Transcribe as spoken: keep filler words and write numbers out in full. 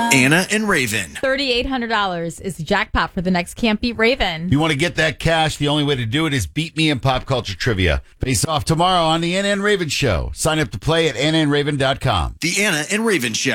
Anna and Raven. three thousand eight hundred dollars is the jackpot for the next Can't Beat Raven. If you want to get that cash, the only way to do it is beat me in pop culture trivia. Face off tomorrow on the Anna and Raven Show. Sign up to play at anna and raven dot com. The Anna and Raven Show.